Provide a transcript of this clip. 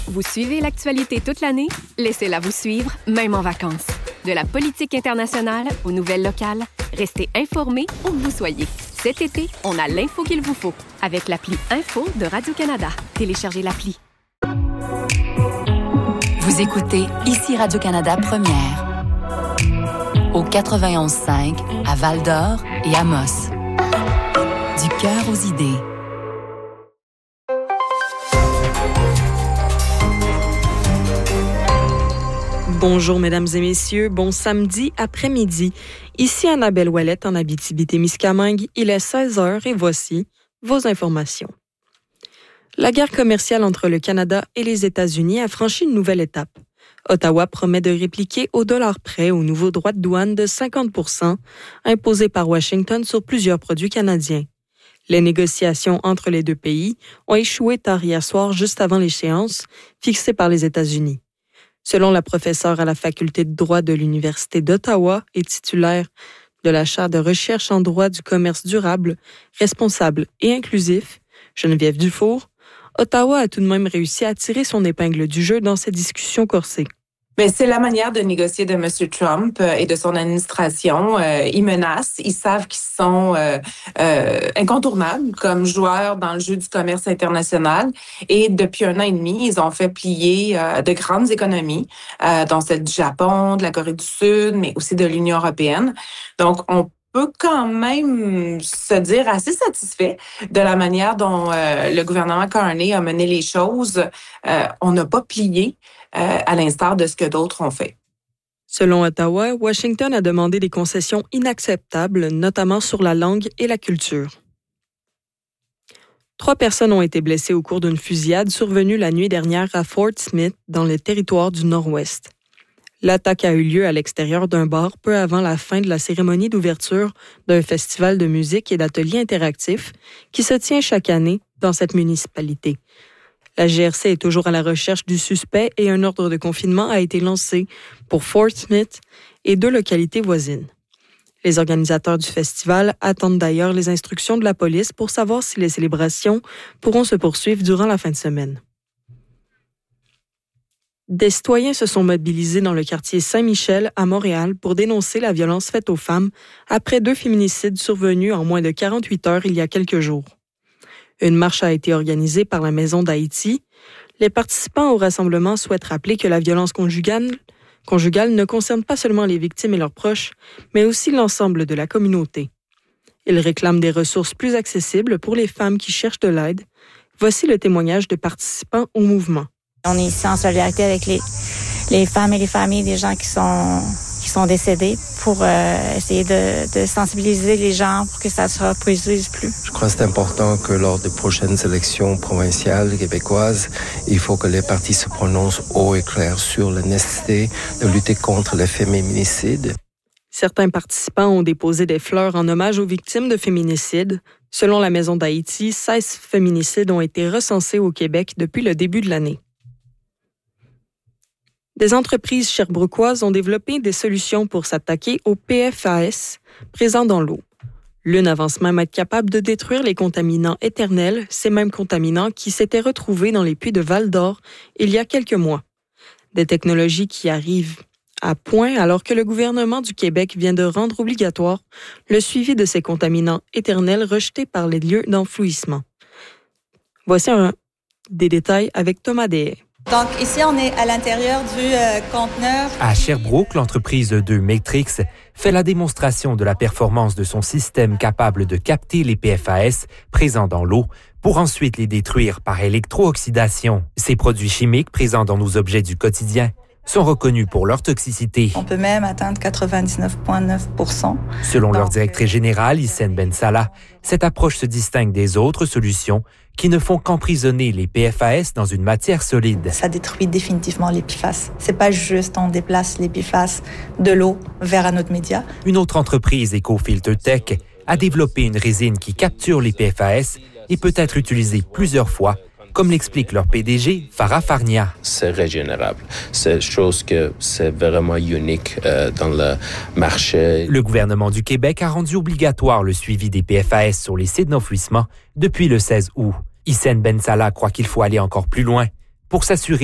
Vous suivez l'actualité toute l'année? Laissez-la vous suivre, même en vacances. De la politique internationale aux nouvelles locales, restez informés où que vous soyez. Cet été, on a l'info qu'il vous faut avec l'appli Info de Radio-Canada. Téléchargez l'appli. Vous écoutez ici Radio-Canada Première. Au 91.5 à Val-d'Or et Amos. Du cœur aux idées. Bonjour, mesdames et messieurs. Bon samedi après-midi. Ici Annabelle Ouellette en Abitibi-Témiscamingue. Il est 16h et voici vos informations. La guerre commerciale entre le Canada et les États-Unis a franchi une nouvelle étape. Ottawa promet de répliquer au dollar près au nouveau droit de douane de 50% imposé par Washington sur plusieurs produits canadiens. Les négociations entre les deux pays ont échoué tard hier soir juste avant l'échéance fixée par les États-Unis. Selon la professeure à la faculté de droit de l'Université d'Ottawa et titulaire de la chaire de recherche en droit du commerce durable, responsable et inclusif, Geneviève Dufour, Ottawa a tout de même réussi à tirer son épingle du jeu dans ces discussions corsées. Mais c'est la manière de négocier de M. Trump et de son administration. Ils menacent, ils savent qu'ils sont incontournables comme joueurs dans le jeu du commerce international. Et depuis 1 an et demi, ils ont fait plier de grandes économies, dont celle du Japon, de la Corée du Sud, mais aussi de l'Union européenne. Donc, on peut quand même se dire assez satisfait de la manière dont le gouvernement Carney a mené les choses. On n'a pas plié à l'instar de ce que d'autres ont fait. Selon Ottawa, Washington a demandé des concessions inacceptables, notamment sur la langue et la culture. 3 personnes ont été blessées au cours d'une fusillade survenue la nuit dernière à Fort Smith, dans le territoire du Nord-Ouest. L'attaque a eu lieu à l'extérieur d'un bar peu avant la fin de la cérémonie d'ouverture d'un festival de musique et d'ateliers interactifs qui se tient chaque année dans cette municipalité. La GRC est toujours à la recherche du suspect et un ordre de confinement a été lancé pour Fort Smith et 2 localités voisines. Les organisateurs du festival attendent d'ailleurs les instructions de la police pour savoir si les célébrations pourront se poursuivre durant la fin de semaine. Des citoyens se sont mobilisés dans le quartier Saint-Michel à Montréal pour dénoncer la violence faite aux femmes après 2 féminicides survenus en moins de 48 heures il y a quelques jours. Une marche a été organisée par la Maison d'Haïti. Les participants au rassemblement souhaitent rappeler que la violence conjugale ne concerne pas seulement les victimes et leurs proches, mais aussi l'ensemble de la communauté. Ils réclament des ressources plus accessibles pour les femmes qui cherchent de l'aide. Voici le témoignage de participants au mouvement. On est ici en solidarité avec les femmes et les familles des gens qui sont décédés pour essayer de sensibiliser les gens pour que ça ne se reproduise plus. Je crois que c'est important que lors des prochaines élections provinciales québécoises, il faut que les partis se prononcent haut et clair sur la nécessité de lutter contre les féminicides. Certains participants ont déposé des fleurs en hommage aux victimes de féminicides. Selon la Maison d'Haïti, 16 féminicides ont été recensés au Québec depuis le début de l'année. Des entreprises sherbrookoises ont développé des solutions pour s'attaquer aux PFAS présents dans l'eau. L'une avance même être capable de détruire les contaminants éternels, ces mêmes contaminants qui s'étaient retrouvés dans les puits de Val-d'Or il y a quelques mois. Des technologies qui arrivent à point alors que le gouvernement du Québec vient de rendre obligatoire le suivi de ces contaminants éternels rejetés par les lieux d'enfouissement. Voici des détails avec Thomas Deshaies. Donc ici, on est à l'intérieur du conteneur. À Sherbrooke, l'entreprise de Matrix fait la démonstration de la performance de son système capable de capter les PFAS présents dans l'eau pour ensuite les détruire par électro-oxydation. Ces produits chimiques présents dans nos objets du quotidien sont reconnus pour leur toxicité. On peut même atteindre 99,9%. Selon leur directrice générale, Hissène Ben Salah, cette approche se distingue des autres solutions qui ne font qu'emprisonner les PFAS dans une matière solide. Ça détruit définitivement les PFAS. C'est pas juste on déplace les PFAS de l'eau vers un autre média. Une autre entreprise, EcoFilter Tech, a développé une résine qui capture les PFAS et peut être utilisée plusieurs fois, comme l'explique leur PDG, Farah Farnia. C'est régénérable. C'est chose que c'est vraiment unique dans le marché. Le gouvernement du Québec a rendu obligatoire le suivi des PFAS sur les sites d'enfouissement depuis le 16 août. Hissène Ben Salah croit qu'il faut aller encore plus loin pour s'assurer